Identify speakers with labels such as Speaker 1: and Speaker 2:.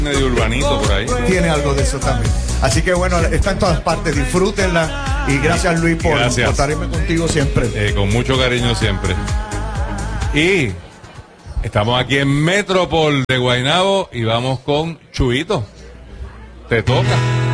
Speaker 1: medio urbanito por ahí.
Speaker 2: Tiene algo de eso también. Así que bueno, está en todas partes, disfrútenla. Y gracias, Luis, por estarme contigo siempre.
Speaker 1: Con mucho cariño siempre. Y estamos aquí en Metropol de Guaynabo y vamos con Chuito. Te toca.